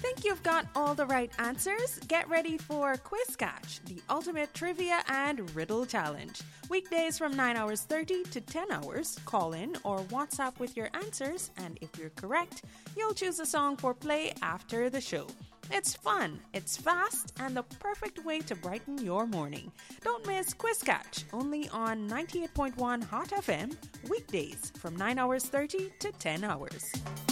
Think you've got all the right answers? Get ready for Quiz Catch, the ultimate trivia and riddle challenge. Weekdays from 9 hours 30 to 10 hours, call in or WhatsApp with your answers, and if you're correct, you'll choose a song for play after the show. It's fun, it's fast, and the perfect way to brighten your morning. Don't miss Quiz Catch, only on 98.1 Hot FM, weekdays from 9 hours 30 to 10 hours.